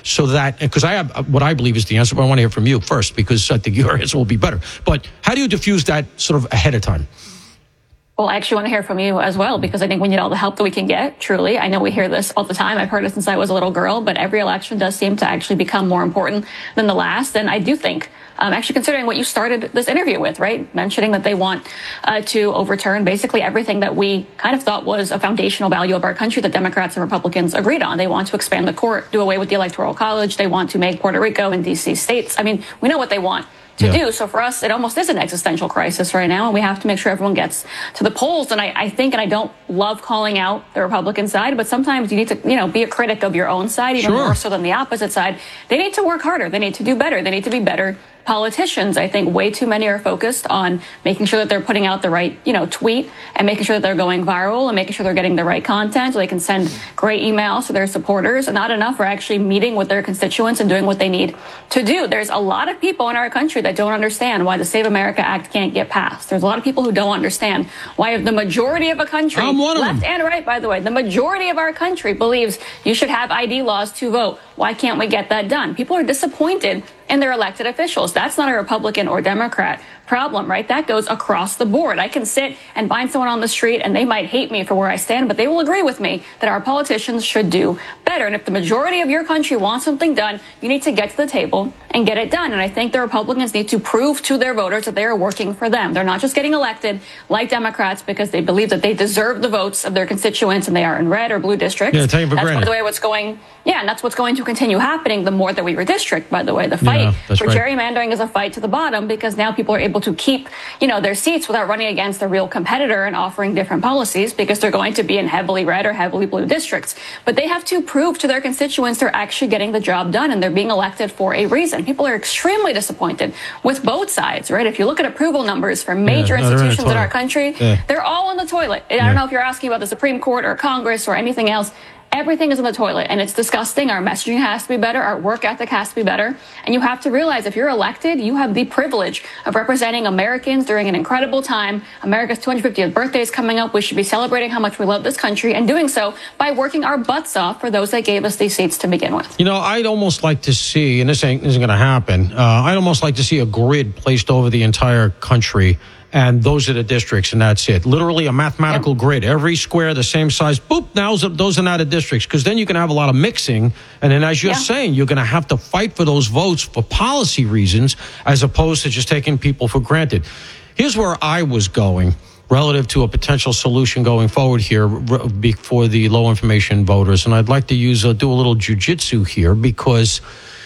so that, because I have what I believe is the answer, but I want to hear from you first, because I think your answer will be better. But how do you diffuse that sort of ahead of time? Well, I actually want to hear from you as well, because I think we need all the help that we can get, truly. I know we hear this all the time. I've heard it since I was a little girl, but every election does seem to actually become more important than the last. And I do think, actually considering what you started this interview with, right, mentioning that they want to overturn basically everything that we kind of thought was a foundational value of our country that Democrats and Republicans agreed on. They want to expand the court, do away with the Electoral College. They want to make Puerto Rico and D.C. states. I mean, we know what they want to do. So for us, it almost is an existential crisis right now, and we have to make sure everyone gets to the polls. And I think, and I don't love calling out the Republican side, but sometimes you need to, be a critic of your own side, even more so than the opposite side. They need to work harder. They need to do better. They need to be better politicians. I think way too many are focused on making sure that they're putting out the right, tweet, and making sure that they're going viral, and making sure they're getting the right content so they can send great emails to their supporters, and not enough for actually meeting with their constituents and doing what they need to do. There's a lot of people in our country that don't understand why the Save America Act can't get passed. There's a lot of people who don't understand why the majority of a country, left and right, by the way, the majority of our country believes you should have ID laws to vote. Why can't we get that done? People are disappointed in their elected officials. That's not a Republican or Democrat problem, right? That goes across the board. I can sit and find someone on the street and they might hate me for where I stand, but they will agree with me that our politicians should do better. And if the majority of your country wants something done, you need to get to the table and get it done. And I think the Republicans need to prove to their voters that they are working for them. They're not just getting elected like Democrats because they believe that they deserve the votes of their constituents and they are in red or blue districts. Yeah, take it for granted. By the way, and that's what's going to continue happening the more that we redistrict, by the way. The fight for gerrymandering is a fight to the bottom, because now people are able to keep, their seats without running against a real competitor and offering different policies, because they're going to be in heavily red or heavily blue districts. But they have to prove to their constituents they're actually getting the job done and they're being elected for a reason. People are extremely disappointed with both sides, right? If you look at approval numbers for major institutions in our country, they're all on the toilet. I don't know if you're asking about the Supreme Court or Congress or anything else. Everything is in the toilet, and it's disgusting. Our messaging has to be better. Our work ethic has to be better. And you have to realize if you're elected, you have the privilege of representing Americans during an incredible time. America's 250th birthday is coming up. We should be celebrating how much we love this country, and doing so by working our butts off for those that gave us these seats to begin with. I'd almost like to see, and this isn't going to happen, I'd almost like to see a grid placed over the entire country. And those are the districts, and that's it. Literally a mathematical grid. Every square the same size. Boop, now those are now the districts. Because then you can have a lot of mixing. And then, as you're saying, you're going to have to fight for those votes for policy reasons, as opposed to just taking people for granted. Here's where I was going relative to a potential solution going forward here for the low information voters. And I'd like to do a little jujitsu here, because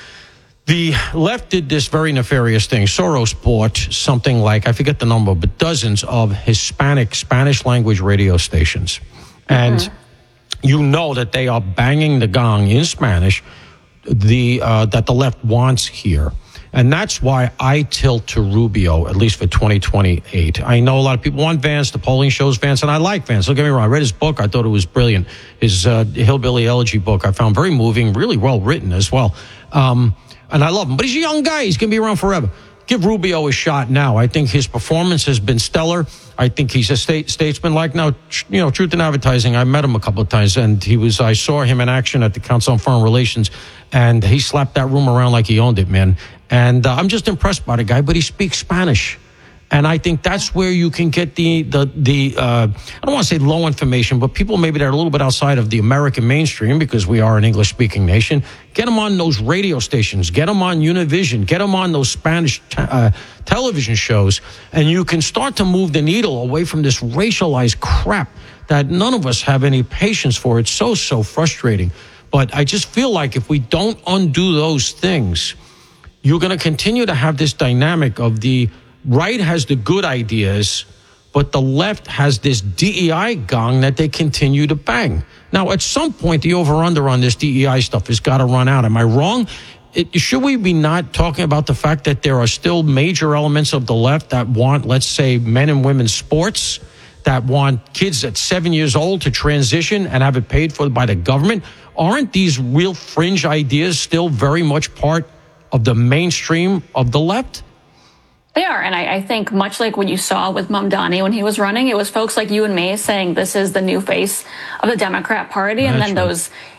the left did this very nefarious thing. Soros bought something like, I forget the number, but dozens of Hispanic Spanish language radio stations. And you know that they are banging the gong in Spanish that the left wants here. And that's why I tilt to Rubio, at least for 2028. I know a lot of people want Vance. The polling shows Vance, and I like Vance. Don't get me wrong. I read his book. I thought it was brilliant. His Hillbilly Elegy book I found very moving, really well written as well. And I love him. But he's a young guy. He's going to be around forever. Give Rubio a shot now. I think his performance has been stellar. I think he's a statesman-like. Now, Truth in Advertising, I met him a couple of times, and I saw him in action at the Council on Foreign Relations, and he slapped that room around like he owned it, man. And I'm just impressed by the guy, but he speaks Spanish. And I think that's where you can get the I don't want to say low information, but people maybe that are a little bit outside of the American mainstream, because we are an English-speaking nation. Get them on those radio stations. Get them on Univision. Get them on those Spanish television shows. And you can start to move the needle away from this racialized crap that none of us have any patience for. It's so frustrating. But I just feel like if we don't undo those things, you're going to continue to have this dynamic of the right has the good ideas, but the left has this DEI gong that they continue to bang. Now, at some point, the over-under on this DEI stuff has got to run out. Am I wrong? Should we be not talking about the fact that there are still major elements of the left that want, let's say, men and women's sports, that want kids at 7 years old to transition and have it paid for by the government? Aren't these real fringe ideas still very much part of the mainstream of the left? They are. And I think much like what you saw with Mamdani when he was running, it was folks like you and me saying this is the new face of the Democrat Party. And then those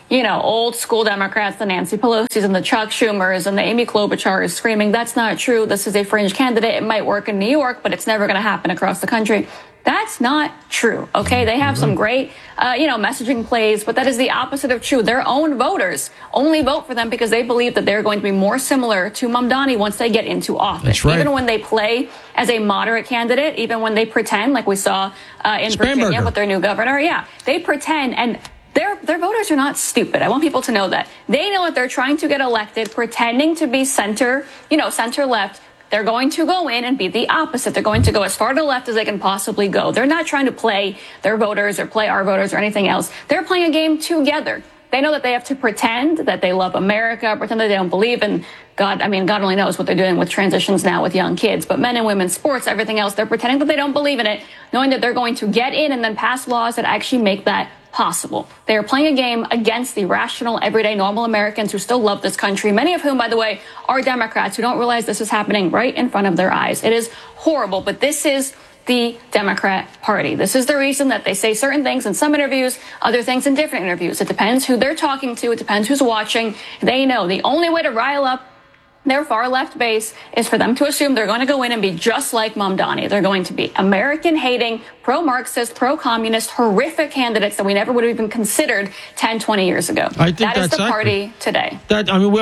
old school Democrats, the Nancy Pelosi's and the Chuck Schumers and the Amy Klobuchar screaming, that's not true. This is a fringe candidate. It might work in New York, but it's never going to happen across the country. That's not true. Okay. They have some great, messaging plays, but that is the opposite of true. Their own voters only vote for them because they believe that they're going to be more similar to Mamdani once they get into office. That's right. Even when they play as a moderate candidate, even when they pretend, like we saw in Virginia with their new governor. Yeah, they pretend, and their voters are not stupid. I want people to know that. They know that they're trying to get elected, pretending to be center left. They're going to go in and be the opposite. They're going to go as far to the left as they can possibly go. They're not trying to play their voters or play our voters or anything else. They're playing a game together. They know that they have to pretend that they love America, pretend that they don't believe in God. I mean, God only knows what they're doing with transitions now with young kids, but men and women's sports, everything else, they're pretending that they don't believe in it, knowing that they're going to get in and then pass laws that actually make that possible. They are playing a game against the rational, everyday, normal Americans who still love this country, many of whom, by the way, are Democrats who don't realize this is happening right in front of their eyes. It is horrible, but this is the Democrat Party. This is the reason that they say certain things in some interviews, other things in different interviews. It depends who they're talking to. It depends who's watching. They know the only way to rile up their far left base is for them to assume they're going to go in and be just like Mamdani. They're going to be American-hating, pro-Marxist, pro-communist, horrific candidates that we never would have even considered 10, 20 years ago. I think that is the party today. They're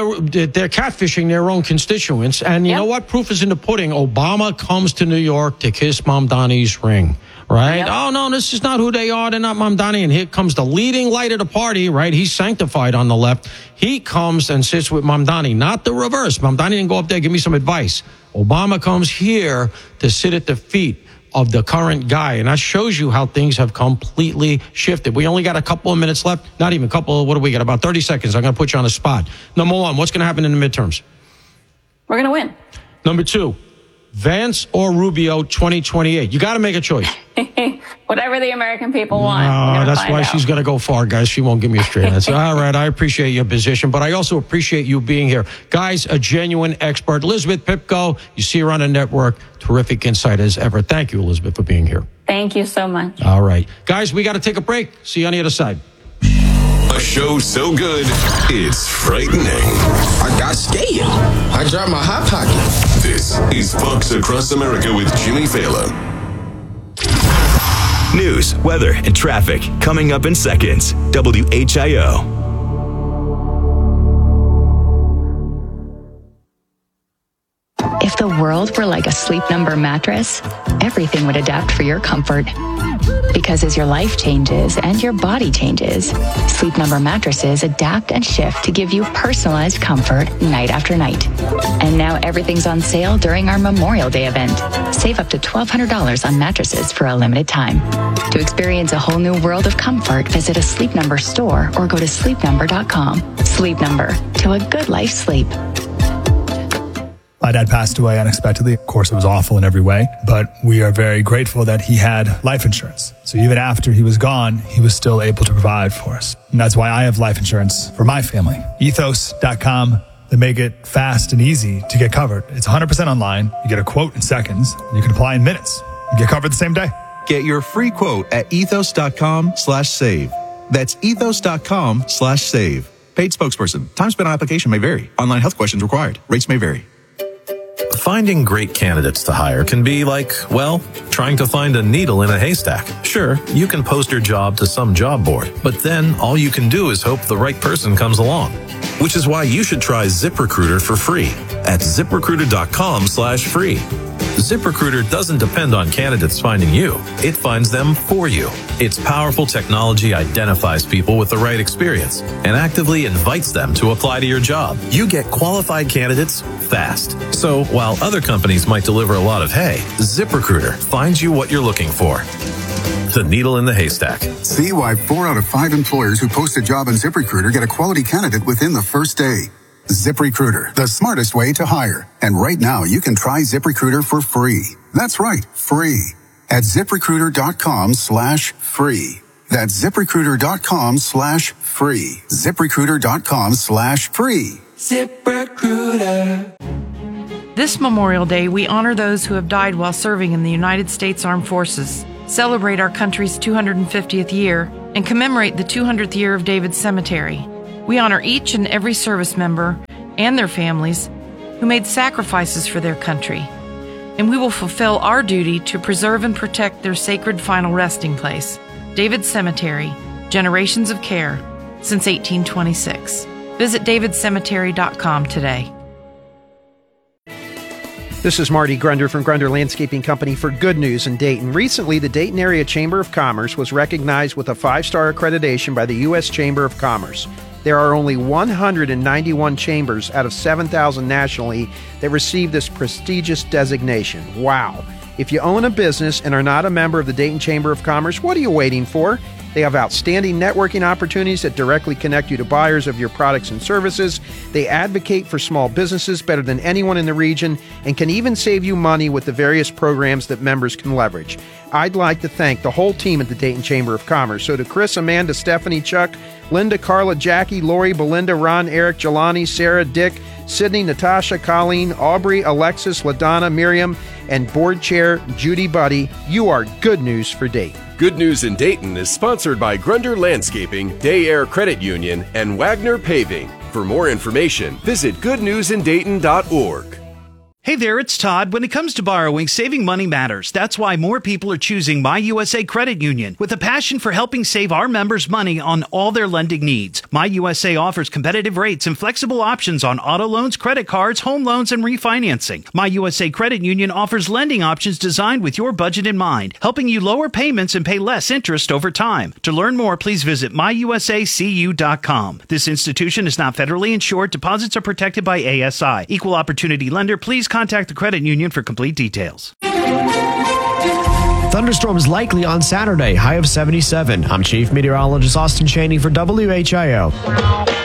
catfishing their own constituents. And you know what? Proof is in the pudding. Obama comes to New York to kiss Mamdani's ring. Right? Yep. Oh, no, this is not who they are. They're not Mamdani. And here comes the leading light of the party, right? He's sanctified on the left. He comes and sits with Mamdani, not the reverse. Mamdani didn't go up there, give me some advice. Obama comes here to sit at the feet of the current guy. And that shows you how things have completely shifted. We only got a couple of minutes left. Not even a couple. What do we got? About 30 seconds. I'm going to put you on the spot. Number one, what's going to happen in the midterms? We're going to win. Number two, Vance or Rubio 2028. You got to make a choice. Whatever the American people want. No, that's why she's going to go far, guys. She won't give me a straight answer. All right, I appreciate your position, but I also appreciate you being here. Guys, a genuine expert. Elizabeth Pipko, you see her on the network. Terrific insight as ever. Thank you, Elizabeth, for being here. Thank you so much. All right. Guys, we got to take a break. See you on the other side. A show so good, it's frightening. I got scared. I dropped my hot pocket. This is Fox Across America with Jimmy Fallon. News, weather, and traffic coming up in seconds. WHIO. If the world were like a Sleep Number mattress, everything would adapt for your comfort. Because as your life changes and your body changes, Sleep Number mattresses adapt and shift to give you personalized comfort night after night. And now everything's on sale during our Memorial Day event. Save up to $1,200 on mattresses for a limited time. To experience a whole new world of comfort, visit a Sleep Number store or go to sleepnumber.com. Sleep Number, to a good life sleep. My dad passed away unexpectedly. Of course, it was awful in every way, but we are very grateful that he had life insurance. So even after he was gone, he was still able to provide for us. And that's why I have life insurance for my family. Ethos.com. They make it fast and easy to get covered. It's 100% online. You get a quote in seconds. And you can apply in minutes. You get covered the same day. Get your free quote at ethos.com/save. That's ethos.com/save. Paid spokesperson. Time spent on application may vary. Online health questions required. Rates may vary. Finding great candidates to hire can be like, well, trying to find a needle in a haystack. Sure, you can post your job to some job board, but then all you can do is hope the right person comes along. Which is why you should try ZipRecruiter for free at ZipRecruiter.com/free. ZipRecruiter doesn't depend on candidates finding you. It finds them for you. Its powerful technology identifies people with the right experience and actively invites them to apply to your job. You get qualified candidates fast. So while other companies might deliver a lot of hay, ZipRecruiter finds you what you're looking for. The needle in the haystack. See why 4 out of 5 employers who post a job on ZipRecruiter get a quality candidate within the first day. ZipRecruiter, the smartest way to hire. And right now, you can try ZipRecruiter for free. That's right, free. At ZipRecruiter.com/free. That's ZipRecruiter.com/free. ZipRecruiter.com/free. ZipRecruiter. This Memorial Day, we honor those who have died while serving in the United States Armed Forces, celebrate our country's 250th year, and commemorate the 200th year of David's Cemetery. We honor each and every service member and their families who made sacrifices for their country, and we will fulfill our duty to preserve and protect their sacred final resting place, David Cemetery, generations of care since 1826. Visit davidcemetery.com today. This is Marty Grunder from Grunder Landscaping Company for Good News in Dayton. Recently, the Dayton Area Chamber of Commerce was recognized with a 5-star accreditation by the U.S. Chamber of Commerce. There are only 191 chambers out of 7,000 nationally that receive this prestigious designation. Wow. If you own a business and are not a member of the Dayton Chamber of Commerce, what are you waiting for? They have outstanding networking opportunities that directly connect you to buyers of your products and services. They advocate for small businesses better than anyone in the region and can even save you money with the various programs that members can leverage. I'd like to thank the whole team at the Dayton Chamber of Commerce. So to Chris, Amanda, Stephanie, Chuck, Linda, Carla, Jackie, Lori, Belinda, Ron, Eric, Jelani, Sarah, Dick, Sydney, Natasha, Colleen, Aubrey, Alexis, LaDonna, Miriam, and board chair Judy Buddy, you are good news for Dayton. Good News in Dayton is sponsored by Grunder Landscaping, Day Air Credit Union, and Wagner Paving. For more information, visit goodnewsindayton.org. Hey there, it's Todd. When it comes to borrowing, saving money matters. That's why more people are choosing My USA Credit Union with a passion for helping save our members money on all their lending needs. My USA offers competitive rates and flexible options on auto loans, credit cards, home loans, and refinancing. My USA Credit Union offers lending options designed with your budget in mind, helping you lower payments and pay less interest over time. To learn more, please visit myusacu.com. This institution is not federally insured. Deposits are protected by ASI. Equal opportunity lender. Please contact the credit union for complete details. Thunderstorms likely on Saturday, high of 77. I'm Chief Meteorologist Austin Chaney for WHIO.